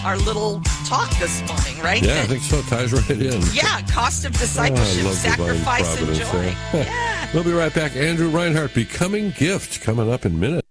our little talk this morning, right? Yeah, I think so. Ties right in. Yeah, cost of discipleship, love sacrifice, and divine joy. providence, Yeah. We'll be right back. Andrew Reinhardt, Becoming Gift, coming up in minutes.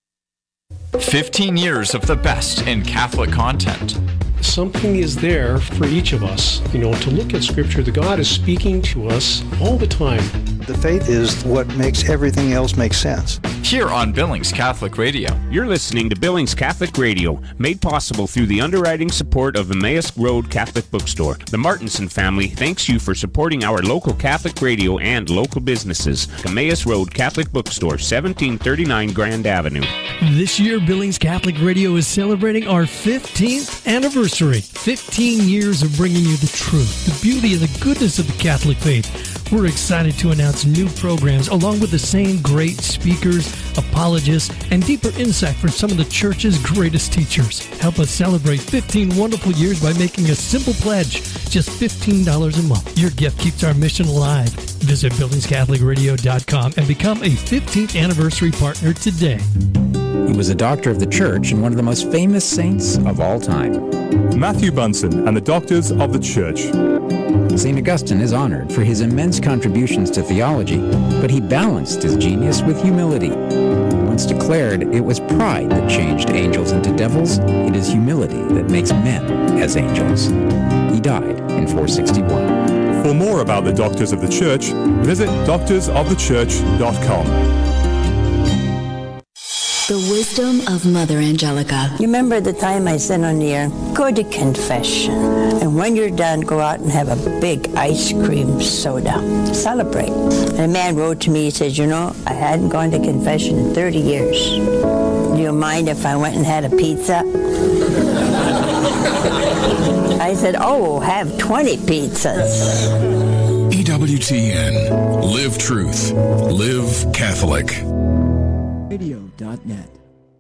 15 years of the best in Catholic content. Something is there for each of us, to look at Scripture. The God is speaking to us all the time. The faith is what makes everything else make sense. Here on Billings Catholic Radio. You're listening to Billings Catholic Radio, made possible through the underwriting support of Emmaus Road Catholic Bookstore. The Martinson family thanks you for supporting our local Catholic radio and local businesses. Emmaus Road Catholic Bookstore, 1739 Grand Avenue. This year, Billings Catholic Radio is celebrating our 15th anniversary. 15 years of bringing you the truth, the beauty, and the goodness of the Catholic faith. We're excited to announce new programs along with the same great speakers, apologists, and deeper insight from some of the Church's greatest teachers. Help us celebrate 15 wonderful years by making a simple pledge, just $15 a month. Your gift keeps our mission alive. Visit BillingsCatholicRadio.com and become a 15th anniversary partner today. He was a doctor of the Church and one of the most famous saints of all time. Matthew Bunson and the Doctors of the Church. St. Augustine is honored for his immense contributions to theology, but he balanced his genius with humility. Once declared, it was pride that changed angels into devils. It is humility that makes men as angels. He died in 461. For more about the Doctors of the Church, visit doctorsofthechurch.com. The wisdom of Mother Angelica. You remember the time I said on the air, go to confession. And when you're done, go out and have a big ice cream soda. Celebrate. And a man wrote to me, he said, I hadn't gone to confession in 30 years. Do you mind if I went and had a pizza? I said, have 20 pizzas. EWTN. Live truth. Live Catholic. Radio.net.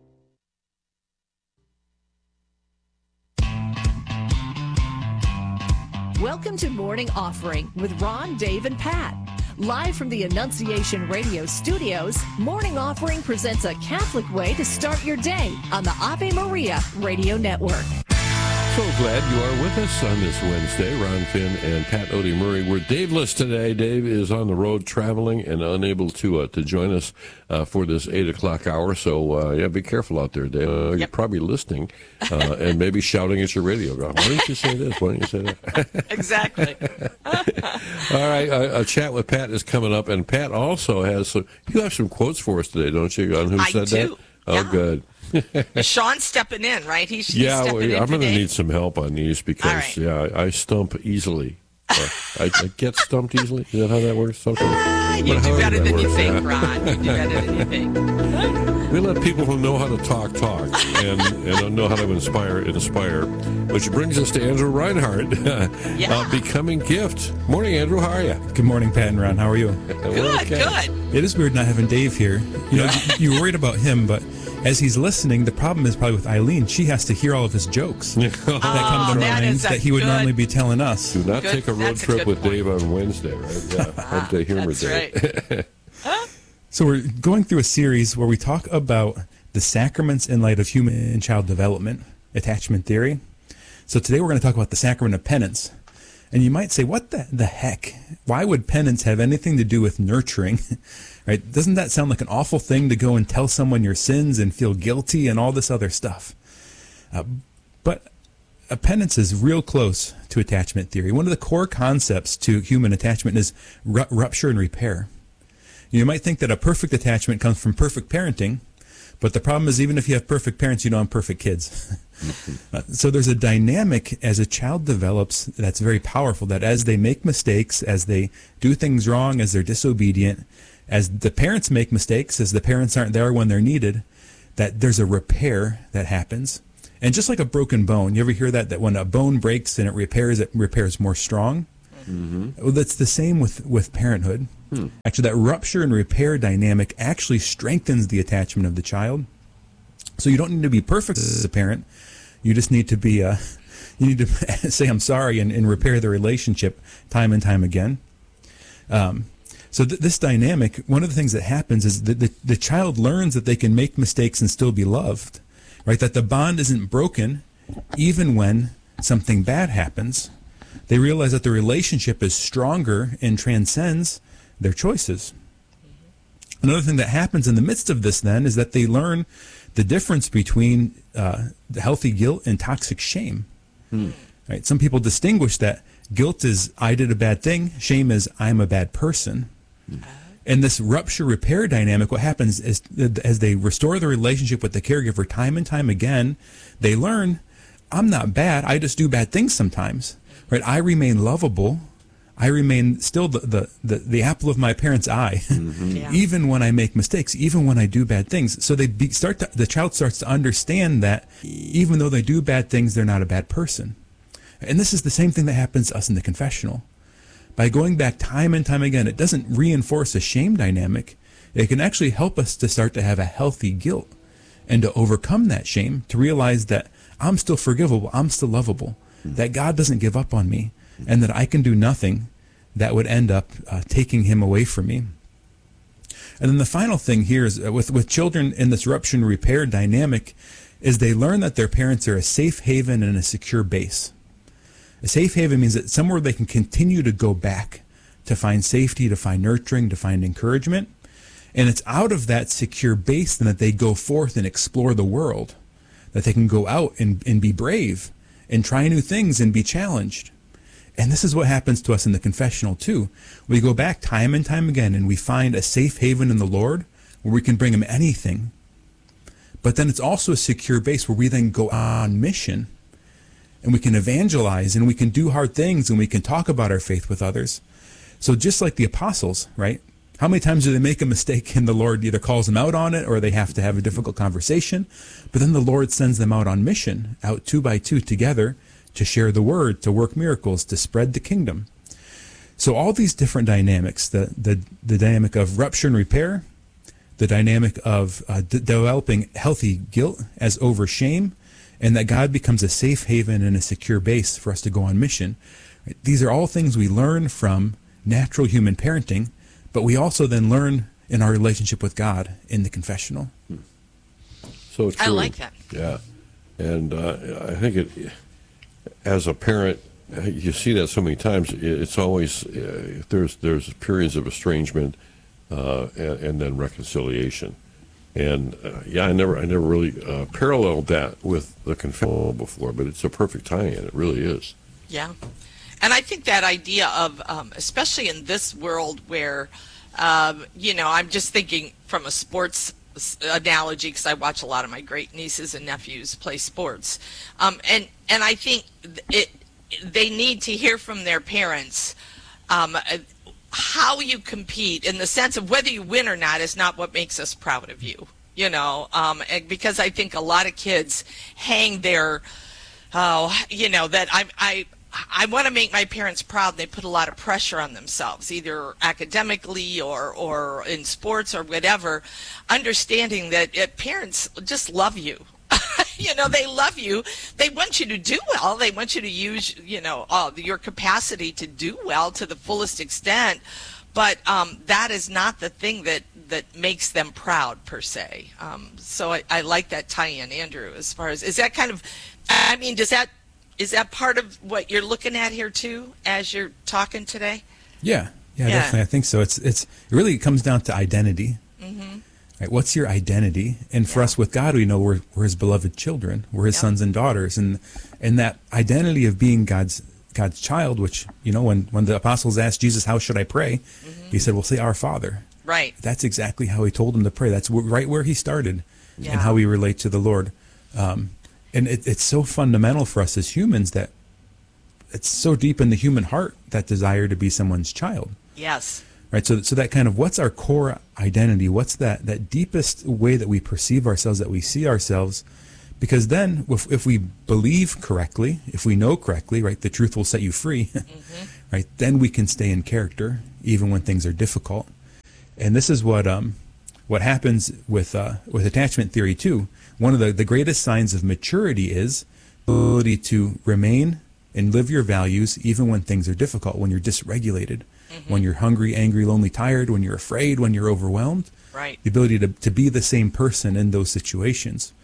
Welcome to Morning Offering with Ron, Dave, and Pat. Live from the Annunciation Radio studios, Morning Offering presents a Catholic way to start your day on the Ave Maria Radio Network. So glad you are with us on this Wednesday. Ron Finn and Pat Odie Murray. We're Daveless today. Dave is on the road traveling and unable to join us for this 8 o'clock hour. So, be careful out there, Dave. You're probably listening and maybe shouting at your radio. Why don't you say this? Why don't you say that? Exactly. All right. A chat with Pat is coming up. And Pat also has you have some quotes for us today, don't you, on who said that? Oh, good. Sean's stepping in, right? He's I'm going to need some help on these because, I stump easily. I get stumped easily. Is that how that works? You do better than you think, Ron. You do better than you think. We let people who know how to talk, and know how to inspire. Which brings us to Andrew Reinhardt, Becoming Gift. Morning, Andrew. How are you? Good morning, Pat and Ron. How are you? Good. It is weird not having Dave here. You were worried about him, but as he's listening, the problem is probably with Eileen. She has to hear all of his jokes that come to mind that he would normally be telling us. Do not take a road trip with Dave on Wednesday, right? Yeah, Hump Day Humor Day. Right. So we're going through a series where we talk about the sacraments in light of human and child development, attachment theory. So today we're going to talk about the sacrament of penance. And you might say, what the heck? Why would penance have anything to do with nurturing? Right? Doesn't that sound like an awful thing to go and tell someone your sins and feel guilty and all this other stuff? But penance is real close to attachment theory. One of the core concepts to human attachment is rupture and repair. You might think that a perfect attachment comes from perfect parenting, but the problem is even if you have perfect parents, you don't have perfect kids. So there's a dynamic as a child develops that's very powerful, that as they make mistakes, as they do things wrong, as they're disobedient, as the parents make mistakes, as the parents aren't there when they're needed, that there's a repair that happens. And just like a broken bone, you ever hear that when a bone breaks and it repairs more strong? Mm-hmm. Well, that's the same with parenthood. Actually, that rupture and repair dynamic actually strengthens the attachment of the child. So you don't need to be perfect as a parent. You just need to be, you need to say, I'm sorry, and repair the relationship time and time again. So this dynamic, one of the things that happens is that the child learns that they can make mistakes and still be loved, right? That the bond isn't broken even when something bad happens, they realize that the relationship is stronger and transcends their choices. Another thing that happens in the midst of this then is that they learn the difference between the healthy guilt and toxic shame. Right? Some people distinguish that guilt is I did a bad thing, shame is I'm a bad person. And this rupture repair dynamic, what happens is as they restore the relationship with the caregiver time and time again, they learn I'm not bad, I just do bad things sometimes. Right? I remain lovable. I remain still the apple of my parents' eye, even when I make mistakes, even when I do bad things. So the child starts to understand that even though they do bad things, they're not a bad person. And this is the same thing that happens to us in the confessional. By going back time and time again, it doesn't reinforce a shame dynamic. It can actually help us to start to have a healthy guilt and to overcome that shame, to realize that I'm still forgivable, I'm still lovable, that God doesn't give up on me, and that I can do nothing that would end up taking him away from me. And then the final thing here is with children in this rupture and repair dynamic is they learn that their parents are a safe haven and a secure base. A safe haven means that somewhere they can continue to go back to find safety, to find nurturing, to find encouragement. And it's out of that secure base then that they go forth and explore the world, that they can go out and be brave and try new things and be challenged. And this is what happens to us in the confessional too. We go back time and time again and we find a safe haven in the Lord where we can bring him anything. But then it's also a secure base where we then go on mission and we can evangelize and we can do hard things and we can talk about our faith with others. So just like the apostles, right? How many times do they make a mistake and the Lord either calls them out on it or they have to have a difficult conversation? But then the Lord sends them out on mission, out 2 by 2 together to share the word, to work miracles, to spread the kingdom. So all these different dynamics, the dynamic of rupture and repair, the dynamic of developing healthy guilt as over shame, and that God becomes a safe haven and a secure base for us to go on mission. Right? These are all things we learn from natural human parenting, but we also then learn in our relationship with God in the confessional. So true. I like that. Yeah. And I think as a parent, you see that so many times. It's always there's periods of estrangement and then reconciliation. And I never really paralleled that with the confessional before, but it's a perfect tie-in. It really is. Yeah. And I think that idea of, especially in this world where, I'm just thinking from a sports analogy because I watch a lot of my great nieces and nephews play sports. And I think they need to hear from their parents how you compete, in the sense of whether you win or not is not what makes us proud of you, because I think a lot of kids hang their, that I want to make my parents proud. They put a lot of pressure on themselves, either academically or in sports or whatever, understanding that parents just love you. They love you. They want you to do well. They want you to use, your capacity to do well to the fullest extent. But that is not the thing that makes them proud, per se. So I like that tie-in, Andrew, as far as, is that kind of, is that part of what you're looking at here, too, as you're talking today? Yeah, definitely. I think so. It really comes down to identity. Mm-hmm. Right, what's your identity? And for us with God, we know we're his beloved children. We're his sons and daughters. And that identity of being God's child, which, when the apostles asked Jesus, how should I pray? Mm-hmm. He said, well, say our Father. Right. That's exactly how he told them to pray. That's right where he started and how we relate to the Lord. And it's so fundamental for us as humans that it's so deep in the human heart, that desire to be someone's child. Yes. Right, so that kind of, what's our core identity? What's that deepest way that we perceive ourselves, that we see ourselves? Because then, if we believe correctly, if we know correctly, right, the truth will set you free, mm-hmm. right? Then we can stay in character, even when things are difficult. And this is what happens with attachment theory too. One of the greatest signs of maturity is the ability to remain and live your values, even when things are difficult, when you're dysregulated. Mm-hmm. When you're hungry, angry, lonely, tired, when you're afraid, when you're overwhelmed. Right. The ability to be the same person in those situations.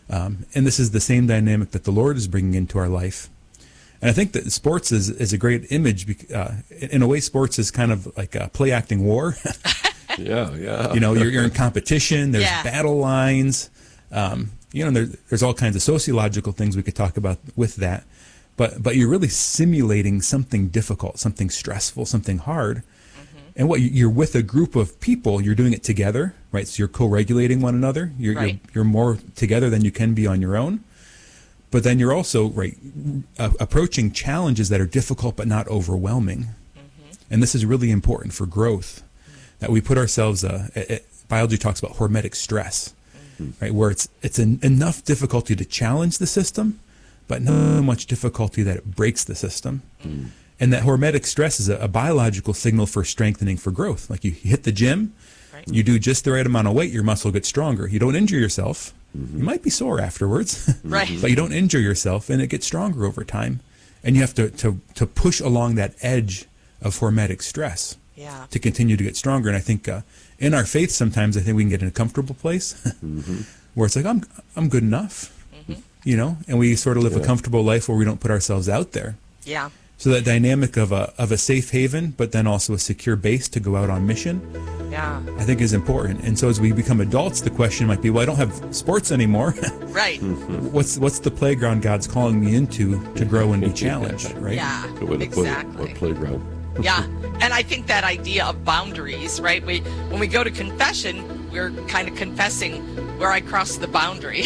And this is the same dynamic that the Lord is bringing into our life. And I think that sports is a great image. In a way, sports is kind of like a play acting war. Yeah. You know, you're in competition. There's battle lines. You know, there's all kinds of sociological things we could talk about with that. But you're really simulating something difficult, something stressful, something hard. And you're with a group of people. You're doing it together, right? So you're co-regulating one another. You're more together than you can be on your own. But then you're also approaching challenges that are difficult but not overwhelming. And this is really important for growth. That we put ourselves. Biology talks about hormetic stress, right? Where it's enough difficulty to challenge the system, but not much difficulty that it breaks the system. And that hormetic stress is a biological signal for strengthening, for growth. Like you hit the gym, you do just the right amount of weight, your muscle gets stronger. You don't injure yourself. You might be sore afterwards, but you don't injure yourself, and it gets stronger over time. And you have to push along that edge of hormetic stress to continue to get stronger. And I think in our faith, sometimes I think we can get in a comfortable place where it's like, I'm good enough, you know, and we sort of live a comfortable life where we don't put ourselves out there. Yeah. So that dynamic of a safe haven, but then also a secure base to go out on mission, I think is important. And so as we become adults, the question might be, well, I don't have sports anymore. Right. What's the playground God's calling me into to grow and be challenged, right? Yeah, exactly. What playground? Yeah, and I think that idea of boundaries, right? When we go to confession, we're kind of confessing where I crossed the boundary,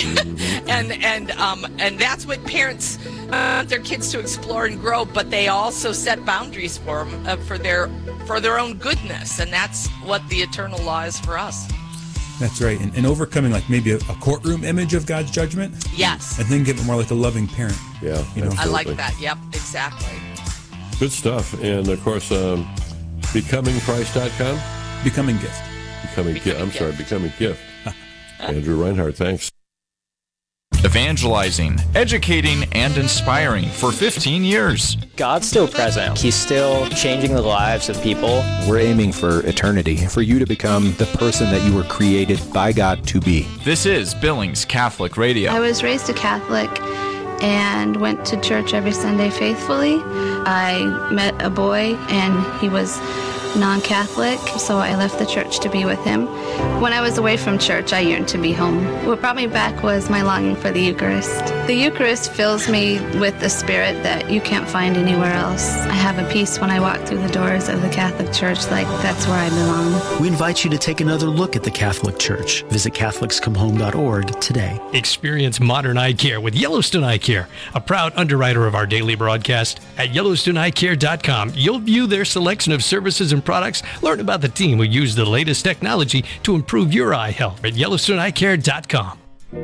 and that's what parents want their kids to explore and grow. But they also set boundaries for them for their own goodness, and that's what the eternal law is for us. That's right, and overcoming like maybe a courtroom image of God's judgment. Yes, and then give it more like a loving parent. Yeah, you know. I like that. Yep, exactly. Good stuff. And, of course, BecomingChrist.com? Becoming Gift. Becoming Gift. Andrew Reinhardt, thanks. Evangelizing, educating, and inspiring for 15 years. God's still present. He's still changing the lives of people. We're aiming for eternity, for you to become the person that you were created by God to be. This is Billings Catholic Radio. I was raised a Catholic and went to church every Sunday faithfully. I met a boy and he was non-Catholic, so I left the church to be with him. When I was away from church, I yearned to be home. What brought me back was my longing for the Eucharist. The Eucharist fills me with the spirit that you can't find anywhere else. I have a peace when I walk through the doors of the Catholic Church, like that's where I belong. We invite you to take another look at the Catholic Church. Visit CatholicsComeHome.org today. Experience modern eye care with Yellowstone Eye Care, a proud underwriter of our daily broadcast. At YellowstoneEyeCare.com, you'll view their selection of services and products, learn about the team who use the latest technology to improve your eye health at YellowstoneEyeCare.com.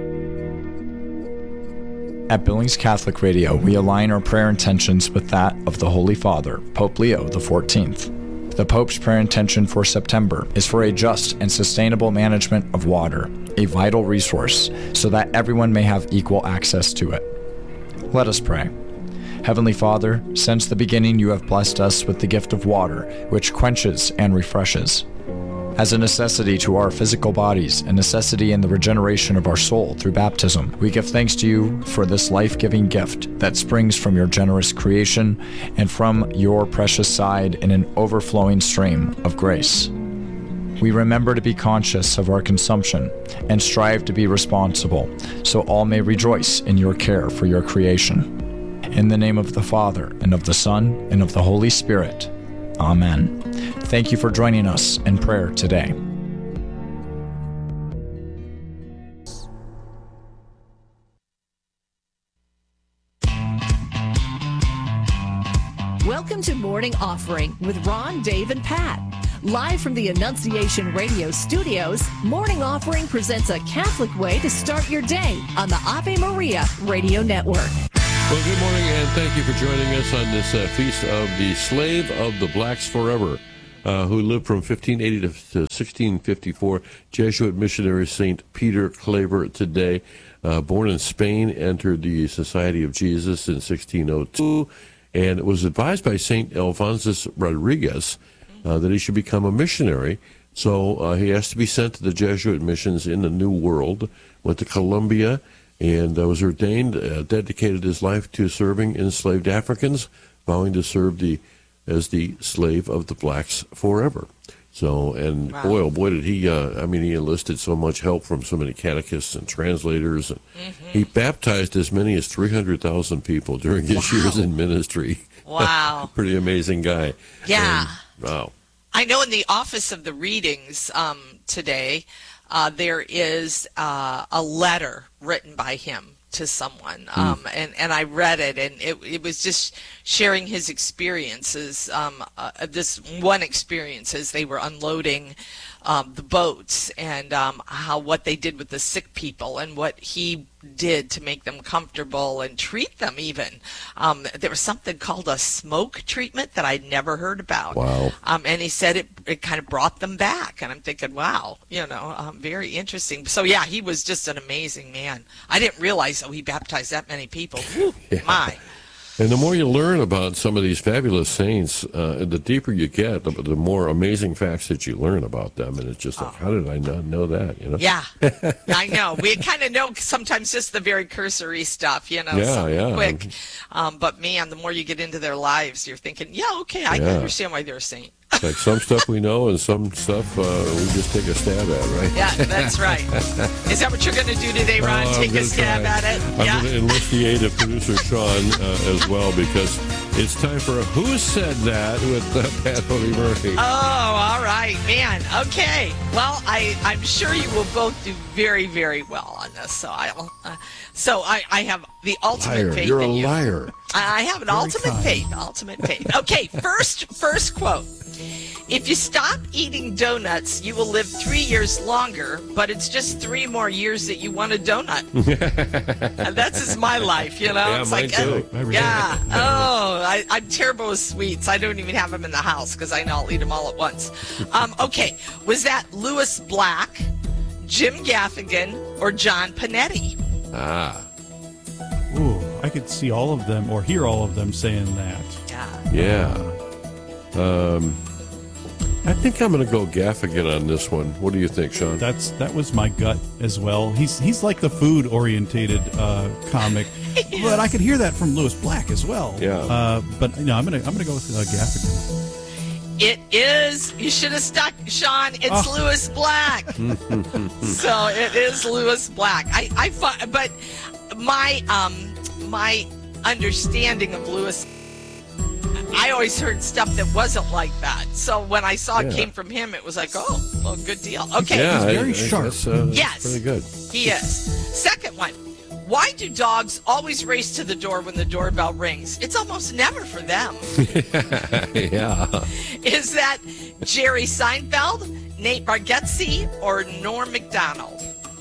At Billings Catholic Radio, we align our prayer intentions with that of the Holy Father, Pope Leo XIV. The Pope's prayer intention for September is for a just and sustainable management of water, a vital resource, so that everyone may have equal access to it. Let us pray. Heavenly Father, since the beginning you have blessed us with the gift of water, which quenches and refreshes. As a necessity to our physical bodies, a necessity in the regeneration of our soul through baptism, we give thanks to you for this life-giving gift that springs from your generous creation and from your precious side in an overflowing stream of grace. We remember to be conscious of our consumption and strive to be responsible, so all may rejoice in your care for your creation. In the name of the Father, and of the Son, and of the Holy Spirit. Amen. Thank you for joining us in prayer today. Welcome to Morning Offering with Ron, Dave, and Pat. Live from the Annunciation Radio studios, Morning Offering presents a Catholic way to start your day on the Ave Maria Radio Network. Well, good morning, and thank you for joining us on this feast of the Slave of the Blacks Forever, who lived from 1580 to 1654, Jesuit missionary St. Peter Claver today. Born in Spain, entered the Society of Jesus in 1602, and was advised by St. Alphonsus Rodriguez that he should become a missionary. So he asked to be sent to the Jesuit missions in the New World, went to Colombia, and was ordained, dedicated his life to serving enslaved Africans, vowing to serve as the slave of the blacks forever. So, and Wow. boy, did he, he enlisted so much help from so many catechists and translators. And he baptized as many as 300,000 people during his years in ministry. Wow. Pretty amazing guy. Yeah. And, wow. I know in the Office of the Readings today, there is a letter written by him to someone, and I read it, and it was just sharing his experiences. This one experience as they were unloading the boats, and what they did with the sick people, and what he did to make them comfortable and treat them even. There was something called a smoke treatment that I'd never heard about. Wow. And he said it kind of brought them back, and I'm thinking, wow, very interesting. So yeah, he was just an amazing man. I didn't realize he baptized that many people. Whew, my. And the more you learn about some of these fabulous saints, the deeper you get, the more amazing facts that you learn about them. And it's just like, how did I not know that? Yeah, I know. We kind of know sometimes just the very cursory stuff, quick. But man, the more you get into their lives, you're thinking, I can understand why they're a saint. It's like some stuff we know and some stuff we just take a stab at, right? Yeah, that's right. Is that what you're going to do today, Ron? Take a stab at it? I'm going to enlist the aid of producer Sean as well, because it's time for Who Said That with Pat Odie Murray. Oh, all right, man. Okay. Well, I'm sure you will both do very, very well on this. So I have the ultimate faith You're in a you. liar. I have an ultimate faith. Okay, first quote. If you stop eating donuts, you will live 3 years longer, but it's just 3 more years that you want a donut. And that's just my life, Yeah, it's mine like, too. I'm terrible with sweets. I don't even have them in the house because I know I'll eat them all at once. Okay, was that Lewis Black, Jim Gaffigan, or John Panetti? Ooh, I could see all of them or hear all of them saying that. Yeah. I think I'm going to go Gaffigan on this one. What do you think, Sean? That was my gut as well. He's like the food orientated comic, but I could hear that from Lewis Black as well. Yeah. But no, I'm gonna go with Gaffigan. It is. You should have stuck, Sean. It's Lewis Black. So it is Lewis Black. But my understanding of Lewis, I always heard stuff that wasn't like that. So when I saw it came from him, it was like, oh, well, good deal. Okay. Yeah, he's very sharp. Yes. Pretty good. He is. Second one. Why do dogs always race to the door when the doorbell rings? It's almost never for them. Yeah. Is that Jerry Seinfeld, Nate Bargatze, or Norm Macdonald?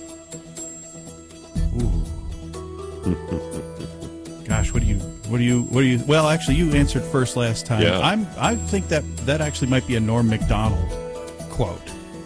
Gosh, what do you? Well, actually, you answered first last time. Yeah. I think that actually might be a Norm Macdonald quote.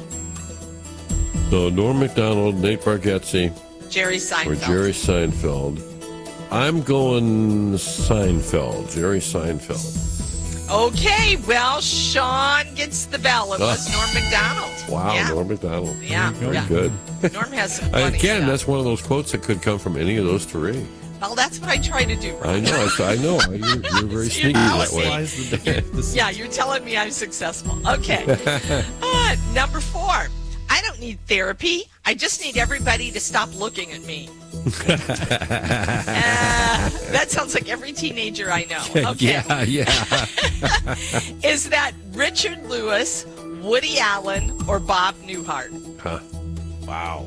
So Norm Macdonald, Nate Bargatze, Jerry Seinfeld. or Jerry Seinfeld. I'm going Seinfeld, Jerry Seinfeld. Okay, well, Sean gets the bell. It was Norm Macdonald. Wow, Yeah. Norm Macdonald. Yeah. Very Yeah. good. Norm has some funny Again, stuff. that's one of those quotes that could come from any of those three. Well, that's what I try to do, Ron. I know. You're very sneaky that way. Yeah, you're telling me I'm successful. Okay. Number 4. I don't need therapy. I just need everybody to stop looking at me. That sounds like every teenager I know. Okay. Yeah. Is that Richard Lewis, Woody Allen, or Bob Newhart? Huh. Wow.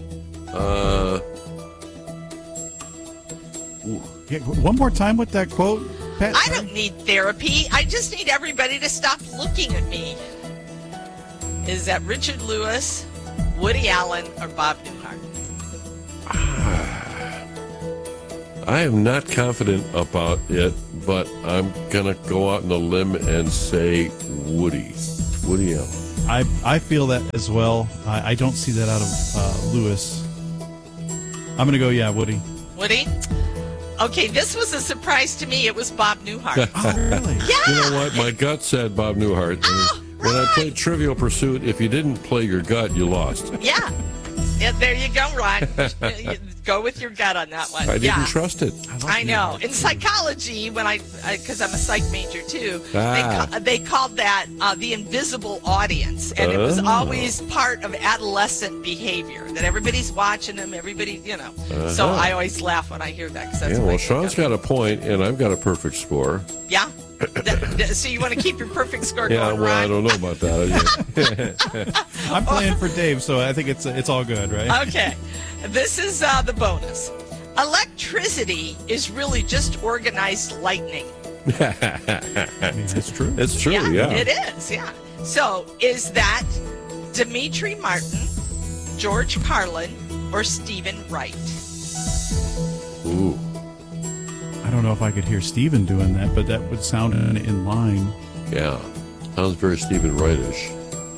One more time with that quote, Pat. I don't need therapy. I just need everybody to stop looking at me. Is that Richard Lewis, Woody Allen, or Bob Newhart? I am not confident about it, but I'm going to go out on a limb and say Woody Allen. I feel that as well. I don't see that out of Lewis. I'm going to go, Woody. Woody? Okay, this was a surprise to me. It was Bob Newhart. Oh, really? Yeah. You know what? My gut said Bob Newhart. When I played Trivial Pursuit, if you didn't play your gut, you lost. Yeah. There you go, Ron. Go with your gut on that one. I didn't trust it. I know. In psychology, when because I'm a psych major too, they called that the invisible audience, and it was always part of adolescent behavior that everybody's watching them. Everybody, So I always laugh when I hear that. 'Cause that's well, Sean's got a point, and I've got a perfect score. Yeah. So you want to keep your perfect score going, well, Ron? I don't know about that. I'm playing for Dave, so I think it's all good, right? Okay. This is the bonus. Electricity is really just organized lightning. It's true. It's true, yeah. It is, yeah. So is that Dimitri Martin, George Carlin, or Stephen Wright? Ooh. I don't know if I could hear Stephen doing that, but that would sound in line. Yeah. Sounds very Stephen Wright-ish.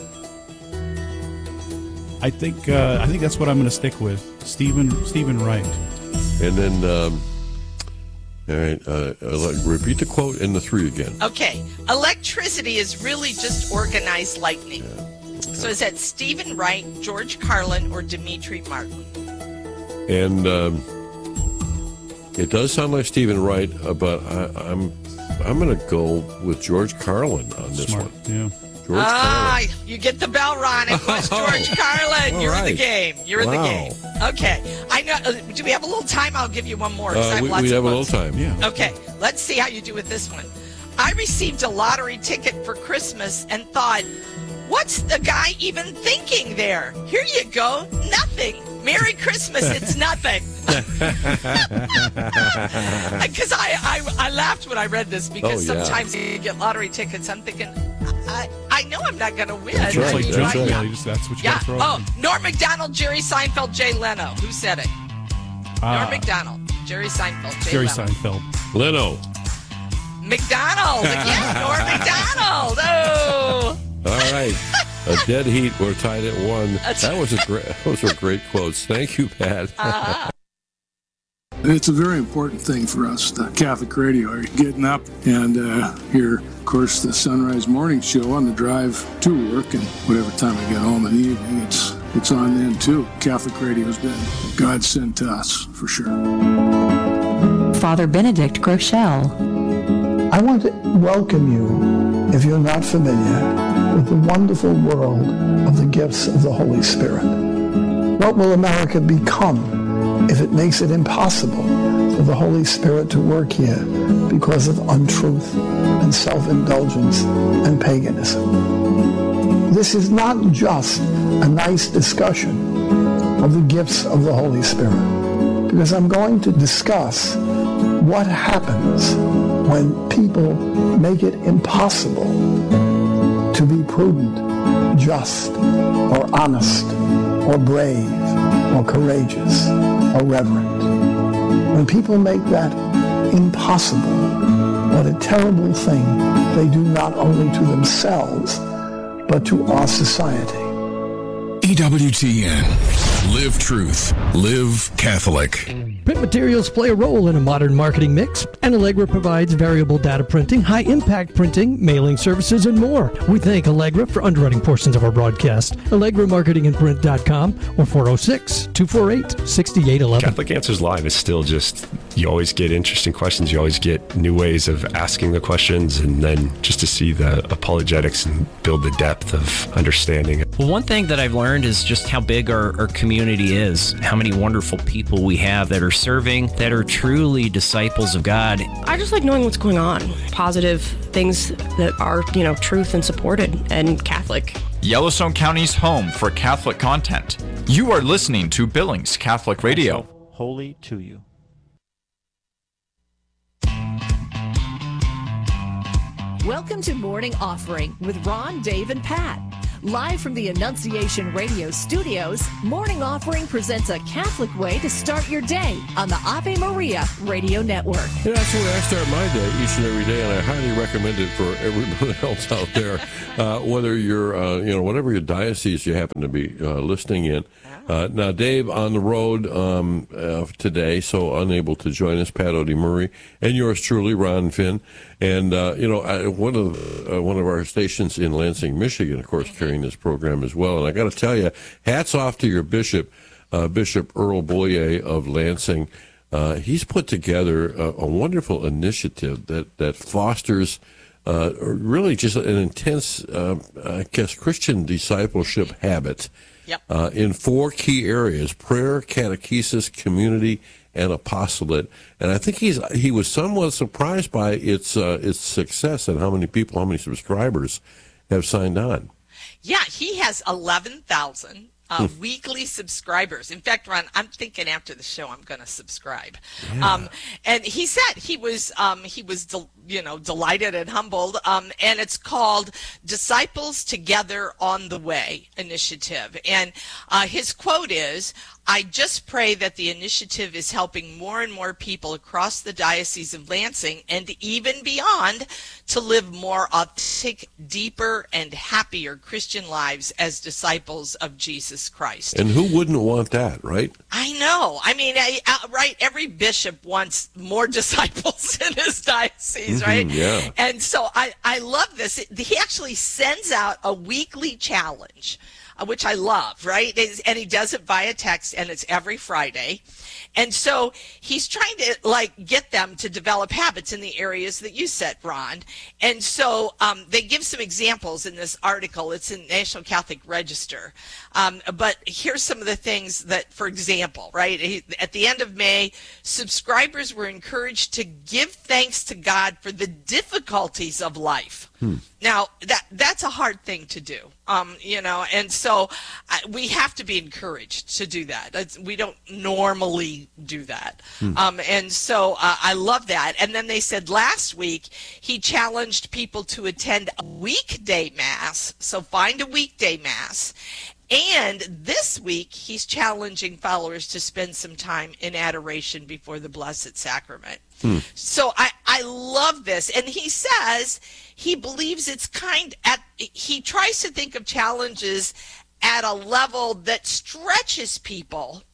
I think that's what I'm going to stick with. Stephen Wright. And then, all right, repeat the quote and the three again. Okay. Electricity is really just organized lightning. Yeah. Okay. So is that Stephen Wright, George Carlin, or Dimitri Martin? And it does sound like Stephen Wright, but I'm going to go with George Carlin on this one. Yeah. George Carlin. You get the bell, Ron. It was George Carlin. You're in the game. You're in the game. Okay. I know. Do we have a little time? I'll give you one more. We have a little time. Yeah. Okay. Let's see how you do with this one. I received a lottery ticket for Christmas and thought, what's the guy even thinking there? Here you go. Nothing. Merry Christmas. It's nothing. Because I laughed when I read this because sometimes you get lottery tickets. I'm thinking, I know I'm not going to win. That's right. That's what you got to throw. Oh, Norm Macdonald, Jerry Seinfeld, Jay Leno. Who said it? Norm Macdonald, Jerry Seinfeld, Jay Leno. Seinfeld. Leno. McDonald. Again, Norm Macdonald. Oh. All right. A dead heat. We're tied at 1. Those were great quotes. Thank you, Pat. It's a very important thing for us, the Catholic radio. You're getting up and hear, of course, the Sunrise Morning Show on the drive to work, and whatever time I get home in the evening, it's on then too. Catholic radio's been a godsend to us, for sure. Father Benedict Groeschel. I want to welcome you, if you're not familiar, with the wonderful world of the gifts of the Holy Spirit. What will America become if it makes it impossible for the Holy Spirit to work here because of untruth and self-indulgence and paganism? This is not just a nice discussion of the gifts of the Holy Spirit, because I'm going to discuss what happens when people make it impossible to be prudent, just, or honest, or brave, or courageous, or reverent. When people make that impossible, what a terrible thing they do not only to themselves, but to our society. EWTN. Live truth. Live Catholic. Print materials play a role in a modern marketing mix, and Allegra provides variable data printing, high-impact printing, mailing services, and more. We thank Allegra for underwriting portions of our broadcast. AllegraMarketingandPrint.com or 406-248-6811. Catholic Answers Live is still just, you always get interesting questions. You always get new ways of asking the questions, and then just to see the apologetics and build the depth of understanding. Well, one thing that I've learned is just how big our community is, how many wonderful people we have that are serving, that are truly disciples of God. I just like knowing what's going on. Positive things that are, truth and supported and Catholic. Yellowstone County's home for Catholic content. You are listening to Billings Catholic Radio. Holy to you. Welcome to Morning Offering with Ron, Dave, and Pat. Live from the Annunciation Radio studios, Morning Offering presents a Catholic way to start your day on the Ave Maria Radio Network. Yeah, that's the way I start my day each and every day, and I highly recommend it for everyone else out there, whether you're, whatever your diocese you happen to be listening in. Now, Dave on the road today, so unable to join us, Pat Odie Murray, and yours truly, Ron Finn. And, one of our stations in Lansing, Michigan, of course, carrying this program as well. And I got to tell you, hats off to your bishop. Bishop Earl Boyer of Lansing. He's put together a wonderful initiative that fosters really just an intense, Christian discipleship habit in 4 key areas: prayer, catechesis, community, and apostolate. And I think he was somewhat surprised by its success and how many subscribers have signed on. Yeah, he has 11,000 weekly subscribers. In fact, Ron, I'm thinking after the show I'm going to subscribe. Yeah. And he said he was delighted and humbled. And it's called Disciples Together on the Way Initiative. And his quote is, "I just pray that the initiative is helping more and more people across the Diocese of Lansing and even beyond to live more authentic, deeper, and happier Christian lives as disciples of Jesus Christ." And who wouldn't want that, right? I know. I mean, right? Every bishop wants more disciples in his diocese, right? Yeah. And so I love this. He actually sends out a weekly challenge, which I love, right? And he does it via text, and it's every Friday. And so he's trying to get them to develop habits in the areas that you said, Ron. And so they give some examples in this article. It's in National Catholic Register. But here's some of the things that, for example, right, at the end of May, subscribers were encouraged to give thanks to God for the difficulties of life. Now, that's a hard thing to do, and so we have to be encouraged to do that. We don't normally do that. And so I love that. And then they said last week he challenged people to attend a weekday Mass, so find a weekday Mass. And this week, he's challenging followers to spend some time in adoration before the Blessed Sacrament. So I love this. And he says he believes it's he tries to think of challenges at a level that stretches people,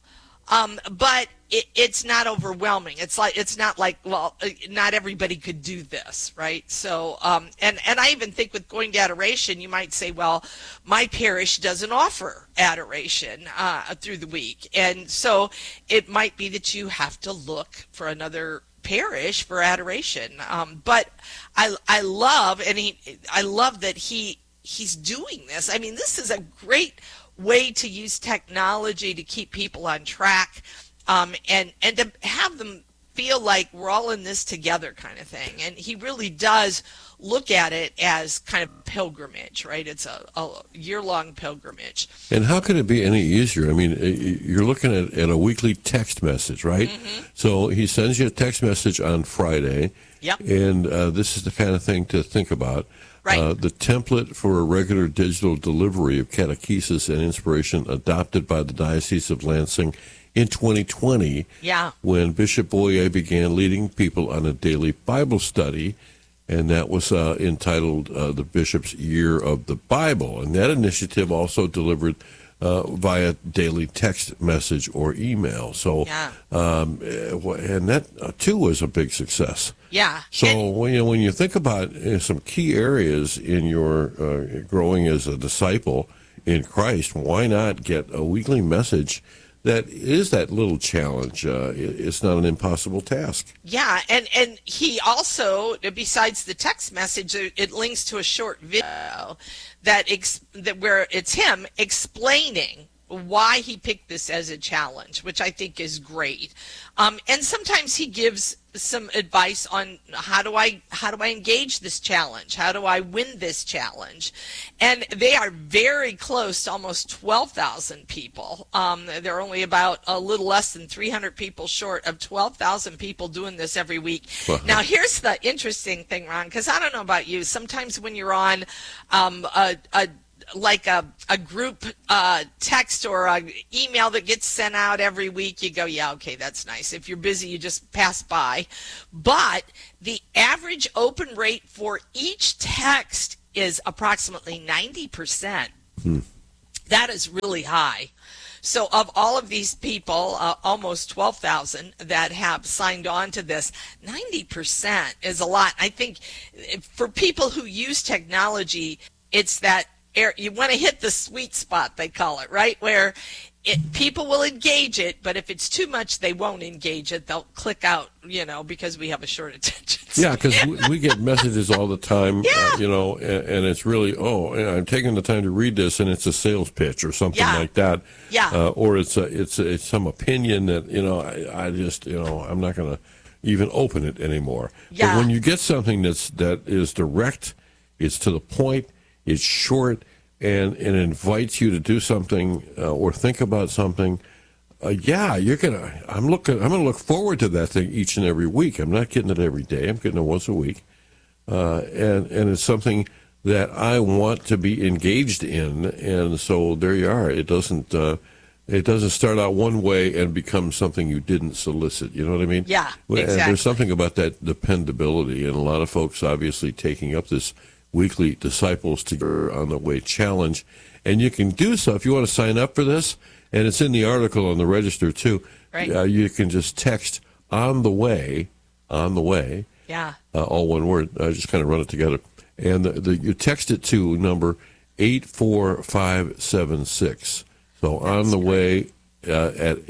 but it's not overwhelming. It's not like, well, not everybody could do this, right? So, and I even think with going to adoration, you might say, well, my parish doesn't offer adoration through the week. And so it might be that you have to look for another parish for adoration. But I love that he's doing this. I mean, this is a great way to use technology to keep people on track, and to have them feel like we're all in this together kind of thing. And he really does look at it as kind of pilgrimage, right? It's a year-long pilgrimage. And how could it be any easier? I mean, you're looking at a weekly text message, right? So he sends you a text message on Friday. Yep. And this is the kind of thing to think about. Right. The template for a regular digital delivery of catechesis and inspiration adopted by the Diocese of Lansing in 2020, when Bishop Boyer began leading people on a daily Bible study, and that was entitled the Bishop's Year of the Bible. And that initiative also delivered via daily text message or email. So, and that too was a big success. Yeah. So when you think about some key areas in your growing as a disciple in Christ, why not get a weekly message that is that little challenge? It's not an impossible task. Yeah, and he also, besides the text message, it links to a short video that where it's him explaining why he picked this as a challenge, which I think is great. And sometimes he gives some advice on how do I engage this challenge? How do I win this challenge? And they are very close to almost 12,000 people. They're only about a little less than 300 people short of 12,000 people doing this every week. Wow. Now, here's the interesting thing, Ron, because I don't know about you. Sometimes when you're on a group text or an email that gets sent out every week, you go, yeah, okay, that's nice. If you're busy, you just pass by. But the average open rate for each text is approximately 90%. That is really high. So of all of these people, almost 12,000 that have signed on to this, 90% is a lot. I think for people who use technology, it's that you want to hit the sweet spot, they call it, right? Where people will engage it, but if it's too much, they won't engage it. They'll click out, because we have a short attention span. Yeah, because we get messages all the time, and it's really, I'm taking the time to read this, and it's a sales pitch or something like that. Yeah. Or it's some opinion that, I just, I'm not going to even open it anymore. Yeah. But when you get something that is direct, it's to the point, it's short, and it invites you to do something or think about something, I'm going to look forward to that thing each and every week. I'm not getting it every day. I'm getting it once a week. And it's something that I want to be engaged in. And so there you are. It doesn't start out one way and become something you didn't solicit. You know what I mean? Yeah, exactly. And there's something about that dependability, and a lot of folks obviously taking up this weekly Disciples Together on the Way challenge. And you can do so if you want to sign up for this, and it's in the article on the Register too. Right. You can just text on the way, yeah, all one word. I just kind of run it together, and you text it to number 84576. So on the way at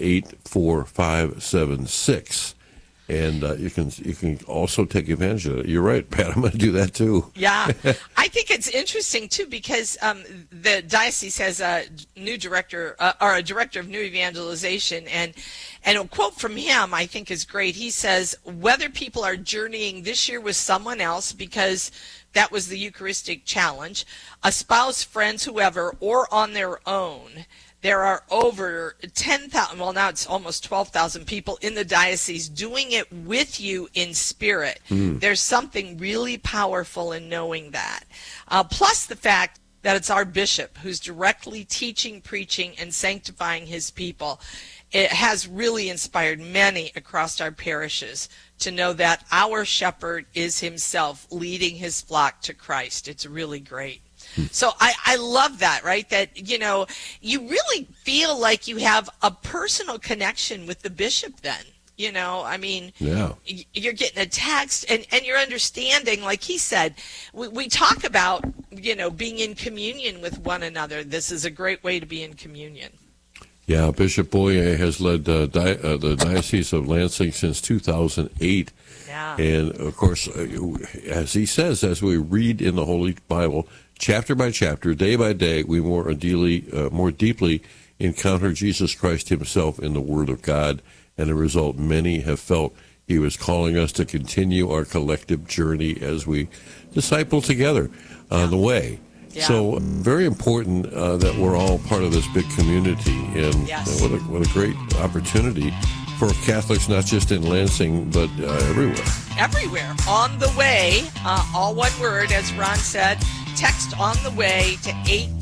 84576. And you can also take advantage of it. You're right, Pat. I'm going to do that too. Yeah, I think it's interesting too because the diocese has a new director or a director of new evangelization, and a quote from him I think is great. He says, "Whether people are journeying this year with someone else because that was the Eucharistic challenge, a spouse, friends, whoever, or on their own." There are over 10,000, well, now it's almost 12,000 people in the diocese doing it with you in spirit. There's something really powerful in knowing that. Plus the fact that it's our bishop who's directly teaching, preaching, and sanctifying his people. It has really inspired many across our parishes to know that our shepherd is himself leading his flock to Christ. It's really great. So I love that, right? That, you really feel like you have a personal connection with the bishop then. I mean, yeah. You're getting a text and you're understanding, like he said, we talk about, being in communion with one another. This is a great way to be in communion. Yeah, Bishop Boyer has led the Diocese of Lansing since 2008. Yeah. And, of course, as he says, as we read in the Holy Bible, chapter by chapter, day by day, we more deeply encounter Jesus Christ himself in the Word of God. And the result, many have felt he was calling us to continue our collective journey as we disciple together on the way. Yeah. So very important that we're all part of this big community. And yes. What a great opportunity for Catholics, not just in Lansing, but everywhere. Everywhere. On the way, all one word, as Ron said. Text on the way to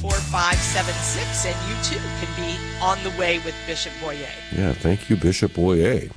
84576, and you too can be on the way with Bishop Boyer. Yeah, thank you, Bishop Boyer.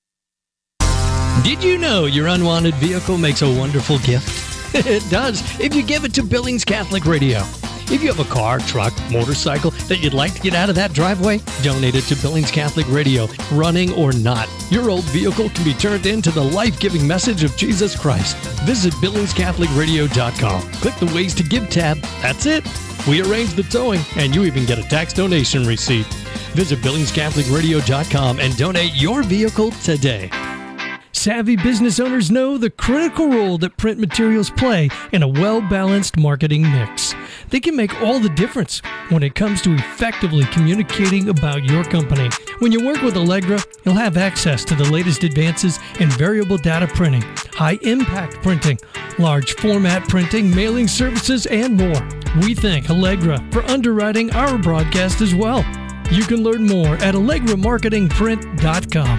Did you know your unwanted vehicle makes a wonderful gift? It does, if you give it to Billings Catholic Radio. If you have a car, truck, motorcycle that you'd like to get out of that driveway, donate it to Billings Catholic Radio, running or not. Your old vehicle can be turned into the life-giving message of Jesus Christ. Visit BillingsCatholicRadio.com. Click the Ways to Give tab. That's it. We arrange the towing, and you even get a tax donation receipt. Visit BillingsCatholicRadio.com and donate your vehicle today. Savvy business owners know the critical role that print materials play in a well-balanced marketing mix. They can make all the difference when it comes to effectively communicating about your company. When you work with Allegra, you'll have access to the latest advances in variable data printing, high-impact printing, large format printing, mailing services, and more. We thank Allegra for underwriting our broadcast as well. You can learn more at AllegraMarketingPrint.com.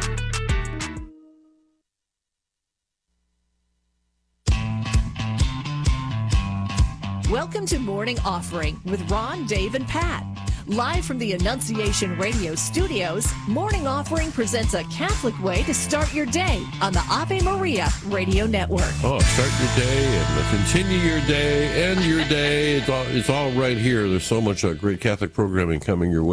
Welcome to Morning Offering with Ron, Dave, and Pat. Live from the Annunciation Radio studios, Morning Offering presents a Catholic way to start your day on the Ave Maria Radio Network. Oh, start your day and continue your day, end your day. It's all right here. There's so much great Catholic programming coming your way.